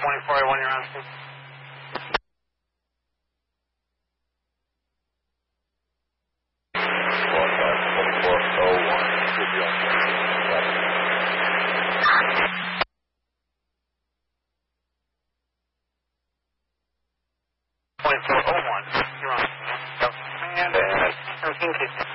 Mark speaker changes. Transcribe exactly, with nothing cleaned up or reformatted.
Speaker 1: twenty-four oh one, you're on scene.
Speaker 2: twenty-four oh one, should be on scene.
Speaker 1: twenty-four oh one, you're on scene.
Speaker 2: And, uh,
Speaker 1: thirteen,